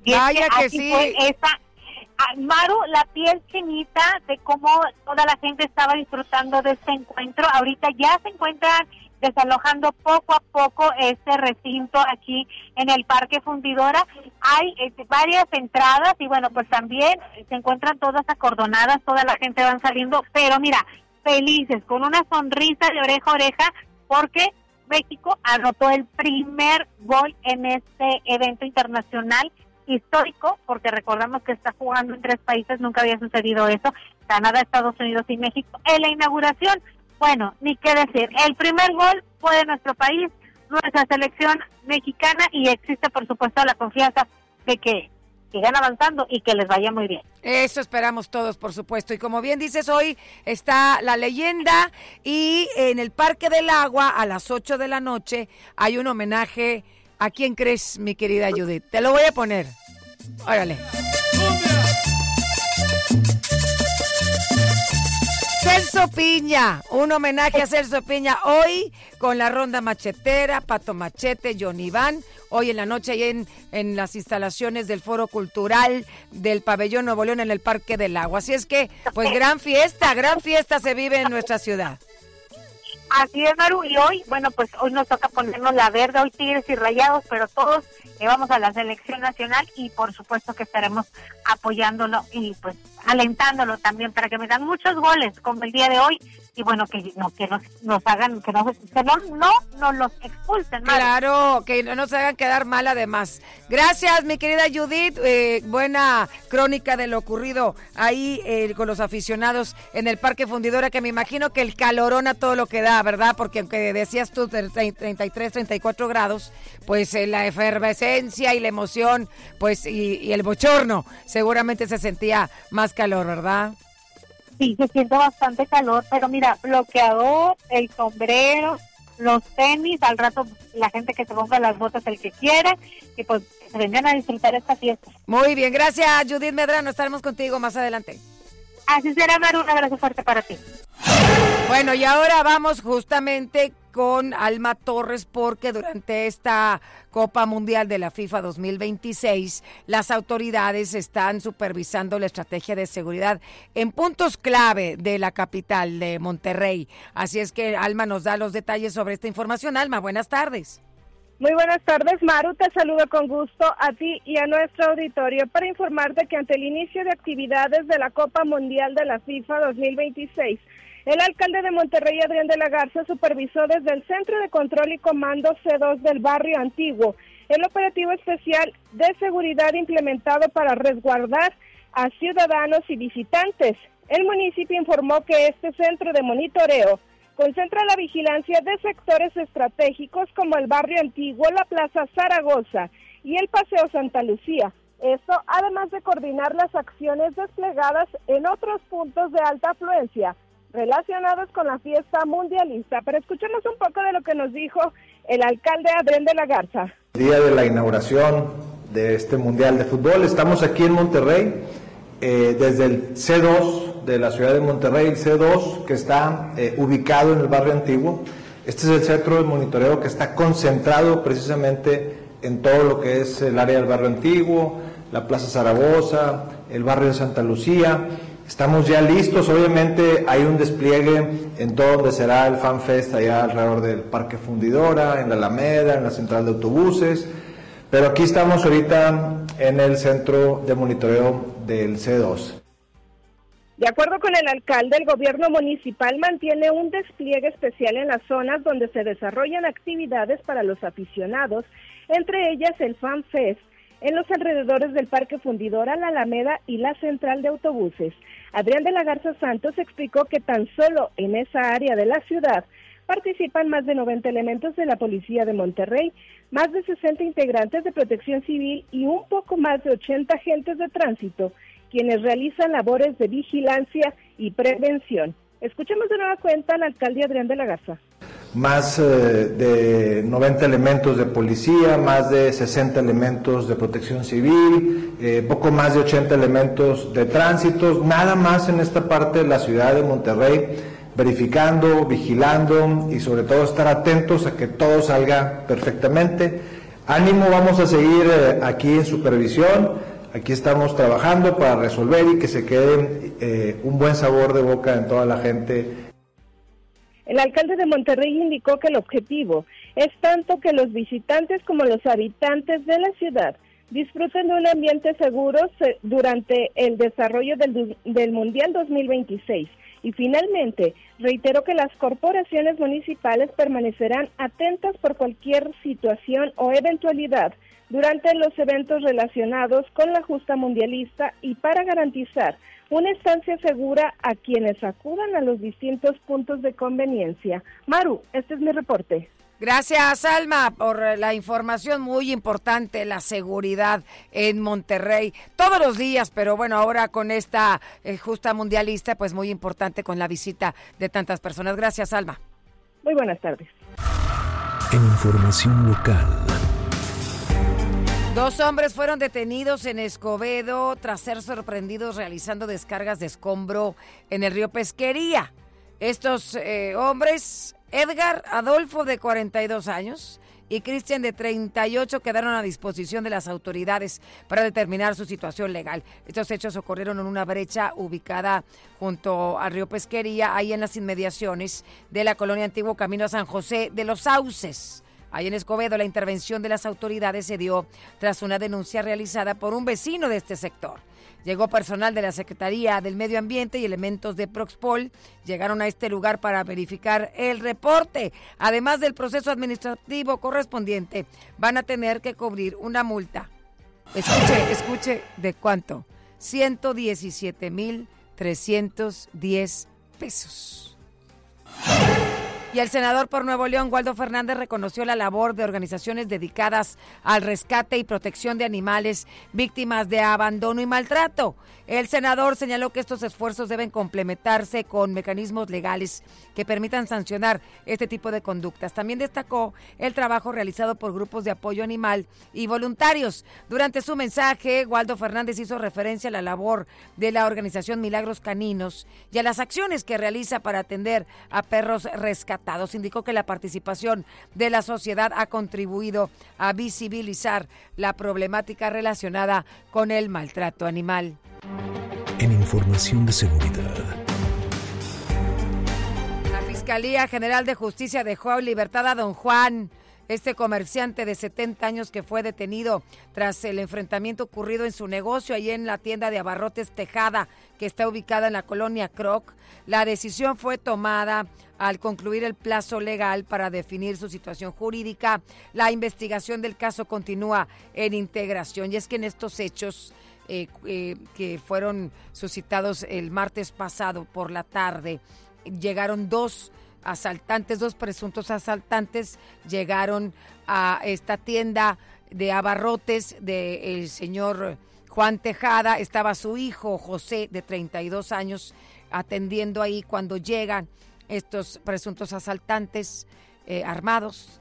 Así Vaya es que así sí. fue esa, Maru, la piel chinita de cómo toda la gente estaba disfrutando de este encuentro. Ahorita ya se encuentran desalojando poco a poco este recinto aquí en el Parque Fundidora. Hay varias entradas y bueno, pues también se encuentran todas acordonadas, toda la gente va saliendo, pero mira, felices, con una sonrisa de oreja a oreja, porque México anotó el primer gol en este evento internacional histórico, porque recordamos que está jugando en 3 países, nunca había sucedido eso, Canadá, Estados Unidos y México, en la inauguración. Bueno, ni qué decir, el primer gol fue de nuestro país, nuestra selección mexicana, y existe por supuesto la confianza de que sigan avanzando y que les vaya muy bien. Eso esperamos todos, por supuesto. Y como bien dices, hoy está la leyenda y en el Parque del Agua a las 8 de la noche hay un homenaje. ¿A quién crees, mi querida Judith? Te lo voy a poner. Órale. Celso Piña, un homenaje a Celso Piña hoy con la Ronda Machetera, Pato Machete, Johnny Van, hoy en la noche ahí en las instalaciones del Foro Cultural del Pabellón Nuevo León en el Parque del Agua. Así es que, pues gran fiesta se vive en nuestra ciudad. Así es, Maru, y hoy, bueno, pues hoy nos toca ponernos la verde, hoy Tigres y Rayados, pero todos vamos a la selección nacional y por supuesto que estaremos apoyándolo y pues alentándolo también para que metan muchos goles como el día de hoy y bueno, que nos hagan, que no nos los expulsen, Maru. Claro, que no nos hagan quedar mal además. Gracias, mi querida Judith, buena crónica de lo ocurrido ahí con los aficionados en el Parque Fundidora, que me imagino que el calorón a todo lo que da, ¿verdad? Porque aunque decías tú 33, 34 grados, pues la efervescencia y la emoción, pues y el bochorno, seguramente se sentía más calor, ¿verdad? Sí, se siente bastante calor, pero mira, bloqueador, el sombrero, los tenis, al rato la gente que se ponga las botas, el que quiera, y pues se vengan a disfrutar esta fiesta. Muy bien, gracias Judith Medrano, estaremos contigo más adelante. Así será, Maru, un abrazo fuerte para ti. Bueno, y ahora vamos justamente con Alma Torres, porque durante esta Copa Mundial de la FIFA 2026, las autoridades están supervisando la estrategia de seguridad en puntos clave de la capital de Monterrey. Así es que Alma nos da los detalles sobre esta información. Alma, buenas tardes. Muy buenas tardes, Maru, te saludo con gusto a ti y a nuestro auditorio para informarte que ante el inicio de actividades de la Copa Mundial de la FIFA 2026, el alcalde de Monterrey, Adrián de la Garza, supervisó desde el Centro de Control y Comando C2 del Barrio Antiguo el operativo especial de seguridad implementado para resguardar a ciudadanos y visitantes. El municipio informó que este centro de monitoreo concentra la vigilancia de sectores estratégicos como el Barrio Antiguo, la Plaza Zaragoza y el Paseo Santa Lucía. Esto además de coordinar las acciones desplegadas en otros puntos de alta afluencia relacionados con la fiesta mundialista. Pero escuchemos un poco de lo que nos dijo el alcalde Adrián de la Garza. El día de la inauguración de este Mundial de Fútbol, estamos aquí en Monterrey, desde el C2 de la ciudad de Monterrey, el C2 que está ubicado en el Barrio Antiguo. Este es el centro de monitoreo que está concentrado precisamente en todo lo que es el área del Barrio Antiguo, la Plaza Zaragoza, el barrio de Santa Lucía. Estamos ya listos, obviamente hay un despliegue en todo donde será el Fan Fest, allá alrededor del Parque Fundidora, en la Alameda, en la central de autobuses, pero aquí estamos ahorita en el centro de monitoreo del C2. De acuerdo con el alcalde, el gobierno municipal mantiene un despliegue especial en las zonas donde se desarrollan actividades para los aficionados, entre ellas el Fan Fest, en los alrededores del Parque Fundidora, la Alameda y la central de autobuses. Adrián de la Garza Santos explicó que tan solo en esa área de la ciudad participan más de 90 elementos de la Policía de Monterrey, más de 60 integrantes de Protección Civil y un poco más de 80 agentes de tránsito, quienes realizan labores de vigilancia y prevención. Escuchemos de nueva cuenta al alcalde Adrián de la Garza. Más de 90 elementos de policía, más de 60 elementos de protección civil, poco más de 80 elementos de tránsito, nada más en esta parte de la ciudad de Monterrey, verificando, vigilando y sobre todo estar atentos a que todo salga perfectamente. ánimo, vamos a seguir aquí en supervisión, aquí estamos trabajando para resolver y que se quede un buen sabor de boca en toda la gente. El alcalde de Monterrey indicó que el objetivo es tanto que los visitantes como los habitantes de la ciudad disfruten de un ambiente seguro durante el desarrollo del Mundial 2026. Y finalmente, reiteró que las corporaciones municipales permanecerán atentas por cualquier situación o eventualidad durante los eventos relacionados con la justa mundialista y para garantizar una estancia segura a quienes acudan a los distintos puntos de conveniencia. Maru, este es mi reporte. Gracias, Alma, por la información muy importante, la seguridad en Monterrey, todos los días, pero bueno, ahora con esta justa mundialista, pues muy importante con la visita de tantas personas. Gracias, Alma. Muy buenas tardes. En información local. 2 hombres fueron detenidos en Escobedo tras ser sorprendidos realizando descargas de escombro en el río Pesquería. Estos hombres, Edgar Adolfo, de 42 años, y Cristian, de 38, quedaron a disposición de las autoridades para determinar su situación legal. Estos hechos ocurrieron en una brecha ubicada junto al río Pesquería, ahí en las inmediaciones de la colonia Antiguo Camino a San José de los Sauces. Ahí en Escobedo, la intervención de las autoridades se dio tras una denuncia realizada por un vecino de este sector. Llegó personal de la Secretaría del Medio Ambiente y elementos de Proxpol. Llegaron a este lugar para verificar el reporte. Además del proceso administrativo correspondiente, van a tener que cubrir una multa. Escuche, ¿de cuánto? 117,310 pesos. Y el senador por Nuevo León, Waldo Fernández, reconoció la labor de organizaciones dedicadas al rescate y protección de animales víctimas de abandono y maltrato. El senador señaló que estos esfuerzos deben complementarse con mecanismos legales que permitan sancionar este tipo de conductas. También destacó el trabajo realizado por grupos de apoyo animal y voluntarios. Durante su mensaje, Waldo Fernández hizo referencia a la labor de la organización Milagros Caninos y a las acciones que realiza para atender a perros rescatados. Indicó que la participación de la sociedad ha contribuido a visibilizar la problemática relacionada con el maltrato animal. En información de seguridad. La Fiscalía General de Justicia dejó en libertad a don Juan, este comerciante de 70 años que fue detenido tras el enfrentamiento ocurrido en su negocio allí en la tienda de abarrotes Tejada, que está ubicada en la colonia Croc. La decisión fue tomada al concluir el plazo legal para definir su situación jurídica. La investigación del caso continúa en integración, y es que en estos hechos que fueron suscitados el martes pasado por la tarde, llegaron dos presuntos asaltantes, llegaron a esta tienda de abarrotes del señor Juan Tejada. Estaba su hijo José, de 32 años, atendiendo ahí cuando llegan estos presuntos asaltantes armados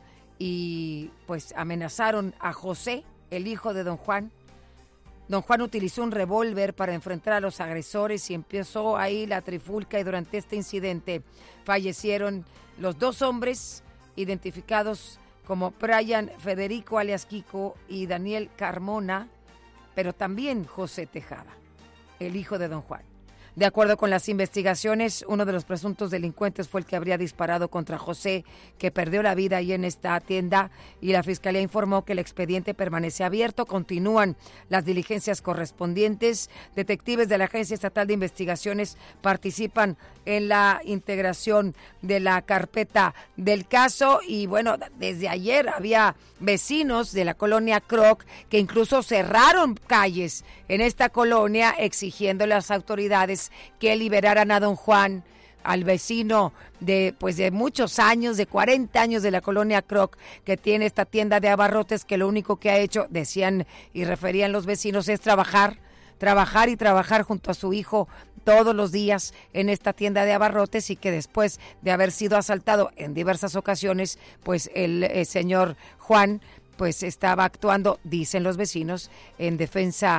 y pues amenazaron a José, el hijo de don Juan. Don Juan utilizó un revólver para enfrentar a los agresores y empezó ahí la trifulca, y durante este incidente fallecieron los 2 hombres identificados como Brian Federico alias Kiko y Daniel Carmona, pero también José Tejada, el hijo de don Juan. De acuerdo con las investigaciones, uno de los presuntos delincuentes fue el que habría disparado contra José, que perdió la vida ahí en esta tienda, y la Fiscalía informó que el expediente permanece abierto. Continúan las diligencias correspondientes. Detectives de la Agencia Estatal de Investigaciones participan en la integración de la carpeta del caso, y bueno, desde ayer había vecinos de la colonia Croc que incluso cerraron calles en esta colonia exigiendo a las autoridades que liberaran a don Juan, al vecino de muchos años, de 40 años de la colonia Croc, que tiene esta tienda de abarrotes, que lo único que ha hecho, decían y referían los vecinos, es trabajar junto a su hijo todos los días en esta tienda de abarrotes, y que después de haber sido asaltado en diversas ocasiones, pues el señor Juan pues estaba actuando, dicen los vecinos, en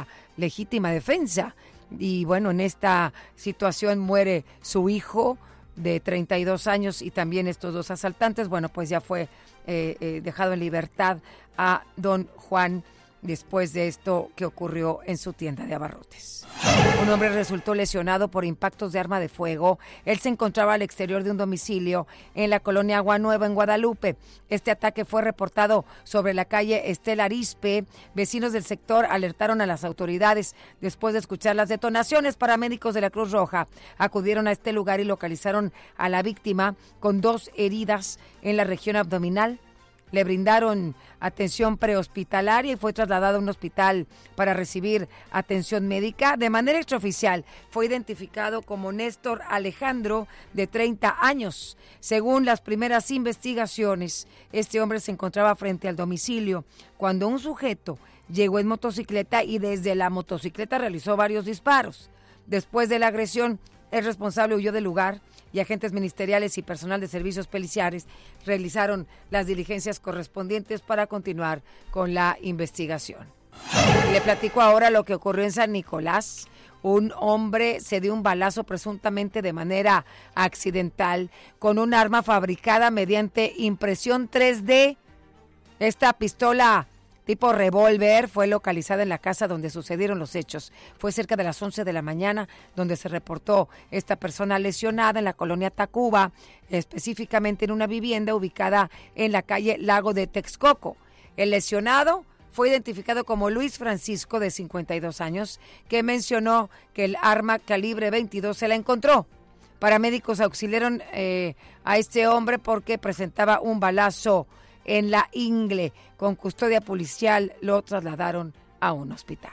legítima defensa. Y bueno, en esta situación muere su hijo, de 32 años, y también estos 2 asaltantes. Bueno, pues ya fue dejado en libertad a don Juan después de esto que ocurrió en su tienda de abarrotes. Un hombre resultó lesionado por impactos de arma de fuego. Él se encontraba al exterior de un domicilio en la colonia Agua Nueva, en Guadalupe. Este ataque fue reportado sobre la calle Estela Arizpe. Vecinos del sector alertaron a las autoridades. Después de escuchar las detonaciones, paramédicos de la Cruz Roja acudieron a este lugar y localizaron a la víctima con 2 heridas en la región abdominal. Le brindaron atención prehospitalaria y fue trasladado a un hospital para recibir atención médica. De manera extraoficial, fue identificado como Néstor Alejandro, de 30 años. Según las primeras investigaciones, este hombre se encontraba frente al domicilio cuando un sujeto llegó en motocicleta y desde la motocicleta realizó varios disparos. Después de la agresión, el responsable huyó del lugar y agentes ministeriales y personal de servicios policiales realizaron las diligencias correspondientes para continuar con la investigación. Le platico ahora lo que ocurrió en San Nicolás. Un hombre se dio un balazo presuntamente de manera accidental con un arma fabricada mediante impresión 3D. Esta pistola tipo revólver fue localizada en la casa donde sucedieron los hechos. Fue cerca de las 11 de la mañana donde se reportó esta persona lesionada en la colonia Tacuba, específicamente en una vivienda ubicada en la calle Lago de Texcoco. El lesionado fue identificado como Luis Francisco, de 52 años, que mencionó que el arma calibre 22 se la encontró. Paramédicos auxiliaron a este hombre porque presentaba un balazo en la ingle. Con custodia policial lo trasladaron a un hospital.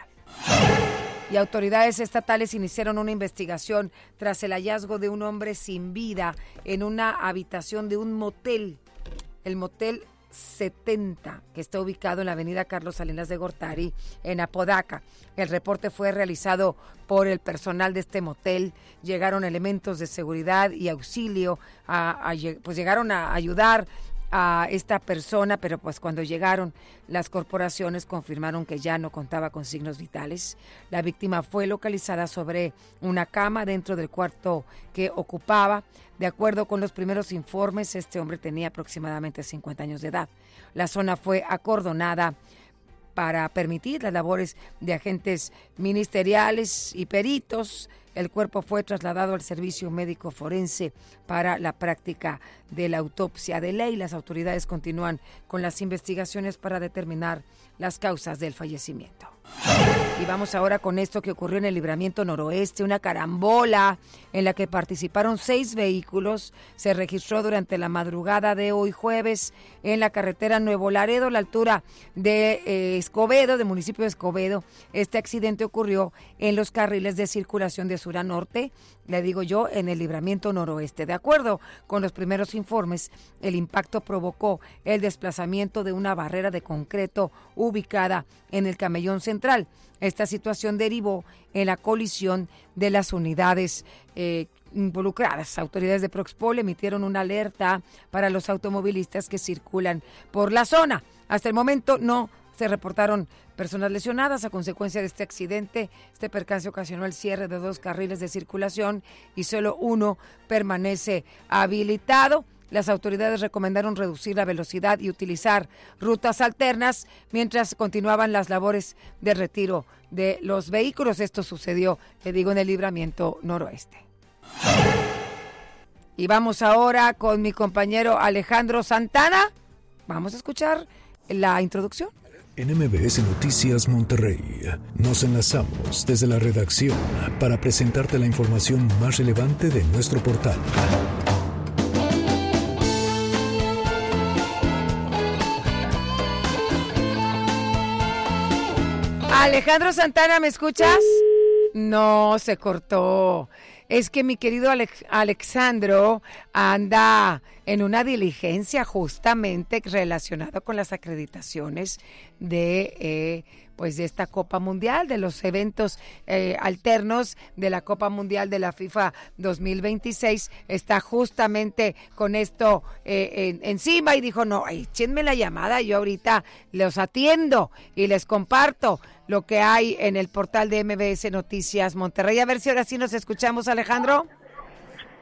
Y autoridades estatales iniciaron una investigación tras el hallazgo de un hombre sin vida en una habitación de un motel, el Motel 70, que está ubicado en la avenida Carlos Salinas de Gortari, en Apodaca. El reporte fue realizado por el personal de este motel. Llegaron elementos de seguridad y auxilio, pues llegaron a ayudar a esta persona, pero pues cuando llegaron, las corporaciones confirmaron que ya no contaba con signos vitales. La víctima fue localizada sobre una cama dentro del cuarto que ocupaba. De acuerdo con los primeros informes, este hombre tenía aproximadamente 50 años de edad. La zona fue acordonada para permitir las labores de agentes ministeriales y peritos. El cuerpo fue trasladado al servicio médico forense para la práctica de la autopsia de ley. Las autoridades continúan con las investigaciones para determinar las causas del fallecimiento. Y vamos ahora con esto que ocurrió en el Libramiento Noroeste, una carambola en la que participaron 6 vehículos. Se registró durante la madrugada de hoy jueves en la carretera Nuevo Laredo, a la altura de Escobedo, del municipio de Escobedo. Este accidente ocurrió en los carriles de circulación de sur a norte, le digo yo, en el Libramiento Noroeste. De acuerdo con los primeros informes, el impacto provocó el desplazamiento de una barrera de concreto ubicada en el camellón central. Esta situación derivó en la colisión de las unidades involucradas. Autoridades de Proxpol emitieron una alerta para los automovilistas que circulan por la zona. Hasta el momento no se reportaron personas lesionadas a consecuencia de este accidente. Este percance ocasionó el cierre de 2 carriles de circulación y solo uno permanece habilitado. Las autoridades recomendaron reducir la velocidad y utilizar rutas alternas mientras continuaban las labores de retiro de los vehículos. Esto sucedió, le digo, en el Libramiento Noroeste. Y vamos ahora con mi compañero Alejandro Santana. Vamos a escuchar la introducción. En MBS Noticias Monterrey nos enlazamos desde la redacción para presentarte la información más relevante de nuestro portal. Alejandro Santana, ¿me escuchas? No, se cortó. Es que mi querido Alexandro anda en una diligencia justamente relacionada con las acreditaciones de esta Copa Mundial, de los eventos alternos de la Copa Mundial de la FIFA 2026. Está justamente con esto encima y dijo, no, échenme la llamada, yo ahorita los atiendo y les comparto lo que hay en el portal de MBS Noticias Monterrey. A ver si ahora sí nos escuchamos, Alejandro.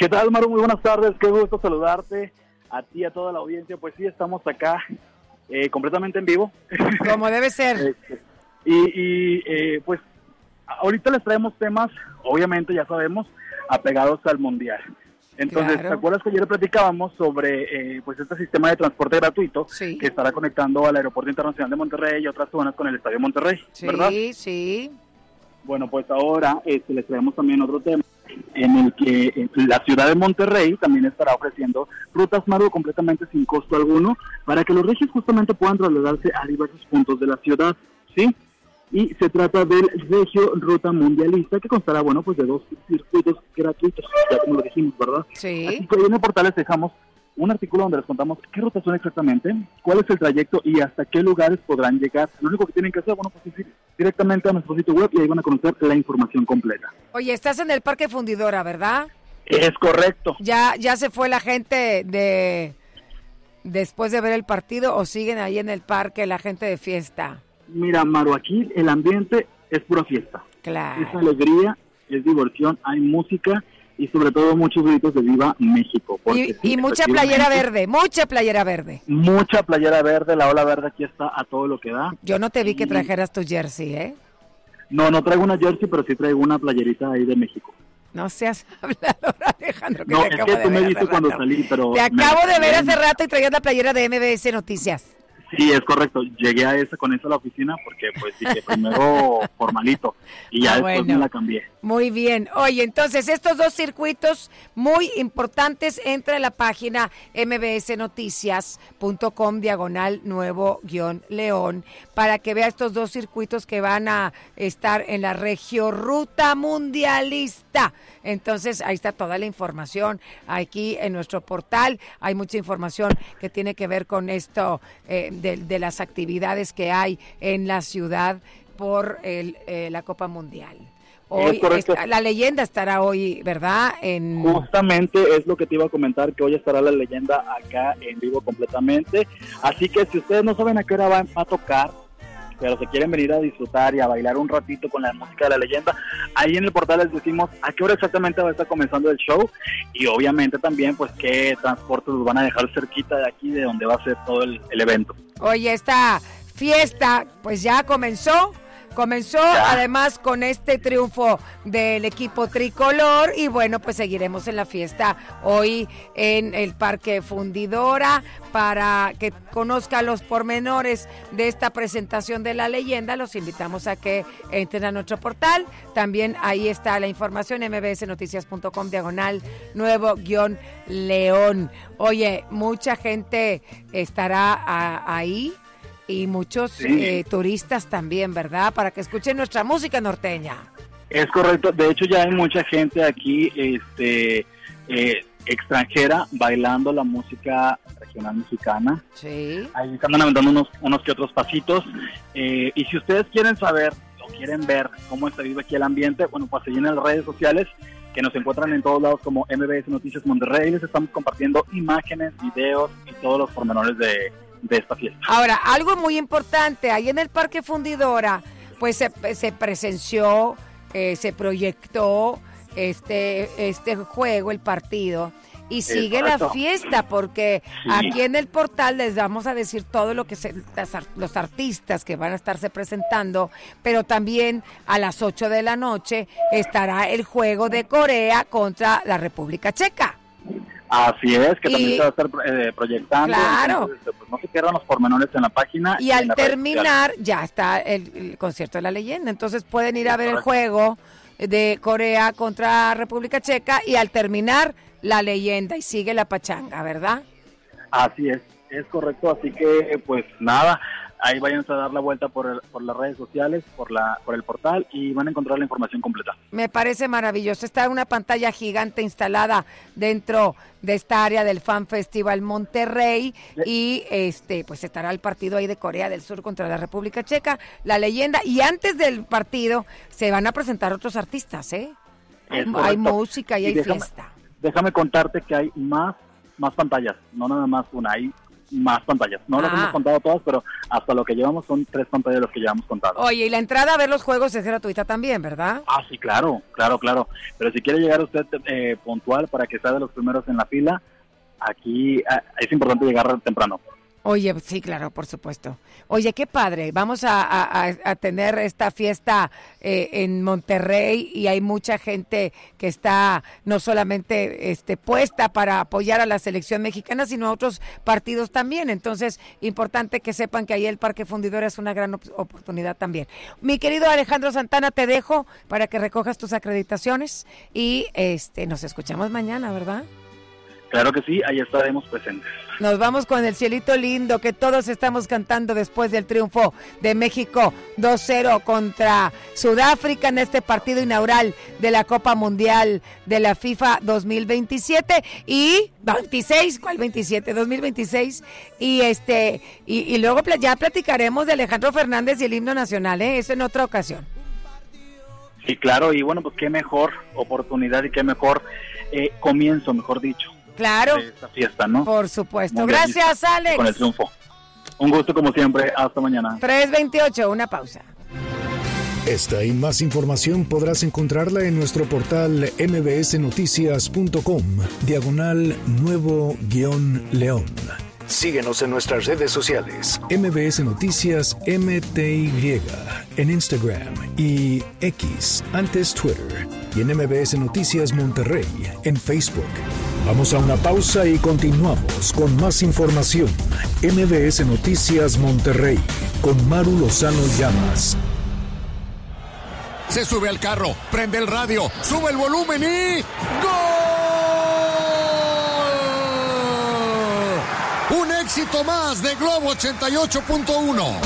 ¿Qué tal, Maru? Muy buenas tardes, qué gusto saludarte a ti y a toda la audiencia. Pues sí, estamos acá completamente en vivo. Como debe ser. Pues ahorita les traemos temas, obviamente ya sabemos, apegados al Mundial. Entonces, Claro. ¿te acuerdas que ayer platicábamos sobre pues este sistema de transporte gratuito Sí. que estará conectando al Aeropuerto Internacional de Monterrey y otras zonas con el Estadio Monterrey, ¿verdad? Sí. Bueno, pues ahora les traemos también otro tema en el que la ciudad de Monterrey también estará ofreciendo rutas, Maru, completamente sin costo alguno, para que los regios justamente puedan trasladarse a diversos puntos de la ciudad, ¿sí? Y se trata del Regio Ruta Mundialista, que constará, bueno, pues de 2 circuitos gratuitos, ya como lo dijimos, ¿verdad? Sí. Así que ahí en el portal les dejamos un artículo donde les contamos qué rutas son exactamente, cuál es el trayecto y hasta qué lugares podrán llegar. Lo único que tienen que hacer, bueno, pues es ir directamente a nuestro sitio web y ahí van a conocer la información completa. Oye, estás en el Parque Fundidora, ¿verdad? Es correcto. ¿Ya se fue la gente después de ver el partido o siguen ahí en el parque la gente de fiesta? Mira, Maru, aquí el ambiente es pura fiesta. Claro. Es alegría, es diversión, hay música y sobre todo muchos gritos de Viva México. Porque Y sí, mucha efectivamente, playera verde, mucha playera verde. Mucha playera verde, la ola verde aquí está a todo lo que da. Yo no te vi que trajeras tu jersey, ¿eh? No traigo una jersey, pero sí traigo una playerita ahí de México. No seas hablador, Alejandro. No, te es acabo que de tú me ver viste hace cuando rato. salí, pero... Te me acabo de ver bien. hace rato y traías la playera de MBS Noticias. Sí, es correcto. Llegué con eso a la oficina porque pues dije primero formalito y ya después me la cambié. Muy bien. Oye, entonces estos 2 circuitos muy importantes, entra a la página mbsnoticias.com/nuevo-león para que vea estos 2 circuitos que van a estar en la Regio Ruta Mundialista. Entonces ahí está toda la información aquí en nuestro portal. Hay mucha información que tiene que ver con esto de las actividades que hay en la ciudad por la Copa Mundial. Hoy la leyenda estará hoy, ¿verdad? Justamente es lo que te iba a comentar, que hoy estará la leyenda acá en vivo completamente. Así que si ustedes no saben a qué hora va a tocar, pero se quieren venir a disfrutar y a bailar un ratito con la música de la leyenda, ahí en el portal les decimos a qué hora exactamente va a estar comenzando el show y obviamente también pues qué transportes los van a dejar cerquita de aquí, de donde va a ser todo el evento. Oye, esta fiesta pues ya comenzó además con este triunfo del equipo tricolor y bueno, pues seguiremos en la fiesta hoy en el Parque Fundidora para que conozca los pormenores de esta presentación de la leyenda. Los invitamos a que entren a nuestro portal, también ahí está la información, mbsnoticias.com/nuevo-león. Oye, mucha gente estará ahí y muchos turistas también, ¿verdad? Para que escuchen nuestra música norteña. Es correcto, de hecho ya hay mucha gente aquí extranjera bailando la música regional mexicana. Sí. Ahí están aventando unos que otros pasitos. Y si ustedes quieren saber o quieren ver cómo está vivo aquí el ambiente, bueno, pues seguir en las redes sociales que nos encuentran en todos lados como MBS Noticias Monterrey. Les estamos compartiendo imágenes, videos y todos los pormenores de esta fiesta. Ahora, algo muy importante, ahí en el Parque Fundidora, pues se presenció, se proyectó este juego, el partido, y sigue la fiesta, porque aquí en el portal les vamos a decir todo lo que los artistas que van a estarse presentando, pero también a las 8 de la noche estará el juego de Corea contra la República Checa. Así es, que también se va a estar proyectando. Claro. Entonces, pues no se pierdan los pormenores en la página. Y al terminar ya está el concierto de la leyenda. Entonces pueden ir a ver el juego de Corea contra República Checa y al terminar la leyenda y sigue la pachanga, ¿verdad? Así es correcto. Así que pues nada, ahí váyanse a dar la vuelta por las redes sociales, por el portal y van a encontrar la información completa. Me parece maravilloso. Está una pantalla gigante instalada dentro de esta área del Fan Festival Monterrey y pues estará el partido ahí de Corea del Sur contra la República Checa, la leyenda, y antes del partido se van a presentar otros artistas, hay música y hay fiesta. Déjame contarte que hay más pantallas, no nada más una, hay más pantallas. No las hemos contado todas, pero hasta lo que llevamos son 3 pantallas las que llevamos contadas. Oye, y la entrada a ver los juegos es gratuita también, ¿verdad? Sí, claro. Pero si quiere llegar usted puntual para que sea de los primeros en la fila, aquí es importante llegar temprano. Oye, sí, claro, por supuesto. Oye, qué padre. Vamos a tener esta fiesta en Monterrey y hay mucha gente que está no solamente puesta para apoyar a la selección mexicana, sino a otros partidos también. Entonces, importante que sepan que ahí el Parque Fundidora es una gran oportunidad también. Mi querido Alejandro Santana, te dejo para que recojas tus acreditaciones y nos escuchamos mañana, ¿verdad? Claro que sí, ahí estaremos presentes. Nos vamos con el cielito lindo que todos estamos cantando después del triunfo de México 2-0 contra Sudáfrica en este partido inaugural de la Copa Mundial de la FIFA 2027 y 26, ¿cuál 27? 2026 y luego ya platicaremos de Alejandro Fernández y el himno nacional, eso en otra ocasión. Sí, claro, y bueno, pues qué mejor oportunidad y qué mejor comienzo, mejor dicho. Claro, de esta fiesta, ¿no? Por supuesto. Gracias, Alex. Con el triunfo. Un gusto como siempre. Hasta mañana. 3:28, una pausa. Esta y más información podrás encontrarla en nuestro portal mbsnoticias.com/nuevo-león. Síguenos en nuestras redes sociales. MBS Noticias MTY en Instagram y X, antes Twitter. Y en MBS Noticias Monterrey en Facebook. Vamos a una pausa y continuamos con más información. MBS Noticias Monterrey con Maru Lozano Llamas. Se sube al carro, prende el radio, sube el volumen y ¡gol! Un éxito más de Globo 88.1.